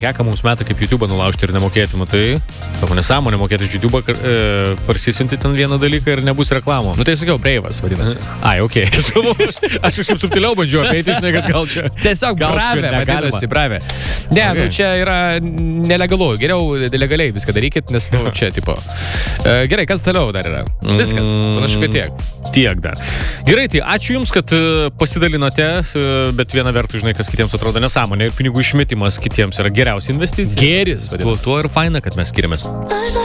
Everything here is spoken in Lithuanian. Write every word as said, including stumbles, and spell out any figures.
Kiek mums metai kaip YouTube'ą nulaužti ir nemokėti, matai? Sako, nesąmonė mokėti iš YouTube'ą, e, parsisinti ten vieną dalyką ir nebus reklamų. Nu tai sakiau, Breivas vadinasi. Ai, okei. Okay. Aš kažkaip subtiliau bandžiau apeiti, žinai, kad gal čia... Tiesiog gal bravė, čia vadinasi, bravė. Ne, okay. Nu čia yra nelegalu. Geriau legaliai viską darykit, nes, nu, čia, tipo... E, gerai, kas toliau dar yra? Viskas, panašu, kad tiek. Tiek dar. Gerai, tai ačiū Jums, kad pasidalinote, bet viena vertus, žinai, kas kitiems atrodo nesąmonė ir pinigų išmetimas kitiems yra geriausia investicija. Gėris, vadinasi. Tuo ir faina, kad mes skiriamės.